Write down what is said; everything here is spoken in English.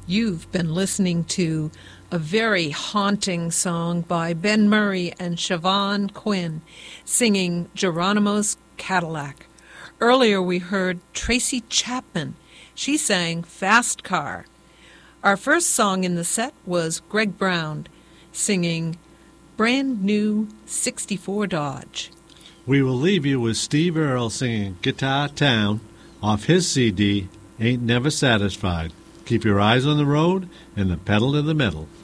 You've been listening to a very haunting song by Ben Murray and Siobhan Quinn singing Geronimo's Cadillac. Earlier we heard Tracy Chapman. She sang Fast Car. Our first song in the set was Greg Brown singing Brand New 64 Dodge. We will leave you with Steve Earle singing Guitar Town off his CD, Ain't Never Satisfied. Keep your eyes on the road and the pedal to the metal.